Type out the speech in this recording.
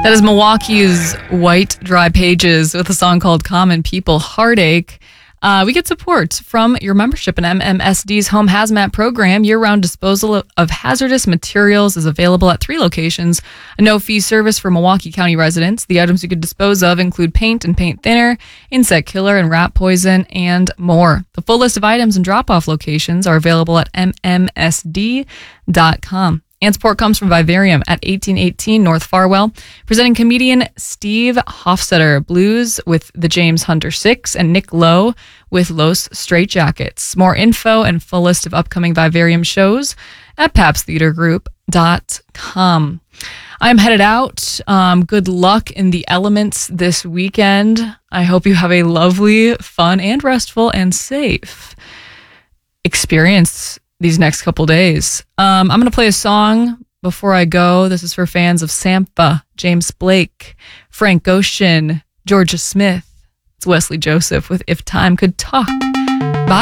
That is Milwaukee's White Dry Pages with a song called Common People Heartache. We get support from your membership in MMSD's Home Hazmat program. Year-round disposal of hazardous materials is available at 3 locations. A no-fee service for Milwaukee County residents. The items you could dispose of include paint and paint thinner, insect killer and rat poison, and more. The full list of items and drop-off locations are available at mmsd.com. And support comes from Vivarium at 1818 North Farwell, presenting comedian Steve Hofstetter, blues with the James Hunter 6, and Nick Lowe with Los Straitjackets. More info and full list of upcoming Vivarium shows at papstheatergroup.com. I'm headed out. Good luck in the elements this weekend. I hope you have a lovely, fun, and restful and safe experience these next couple days. I'm going to play a song before I go. This is for fans of Sampha, James Blake, Frank Ocean, Georgia Smith. It's Wesley Joseph with If Time Could Talk.